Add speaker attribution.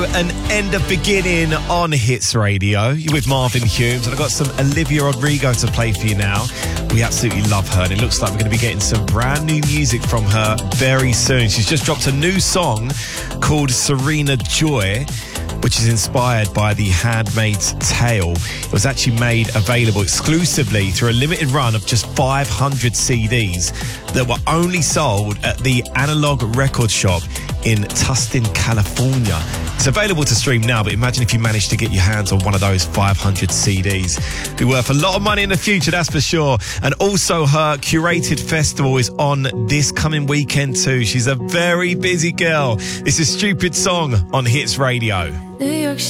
Speaker 1: an end of beginning on Hits Radio. You're with Marvin Humes, and I've got some Olivia Rodrigo to play for you now. We absolutely love her, and it looks like we're going to be getting some brand new music from her very soon. She's just dropped a new song called Serena Joy, which is inspired by The Handmaid's Tale. It was actually made available exclusively through a limited run of just 500 CDs that were only sold at the Analog Record Shop in Tustin, California. It's available to stream now, but imagine if you managed to get your hands on one of those 500 CDs. It'd be worth a lot of money in the future, that's for sure. And also her curated festival is on this coming weekend too. She's a very busy girl. It's a Stupid Song on Hits Radio.
Speaker 2: New York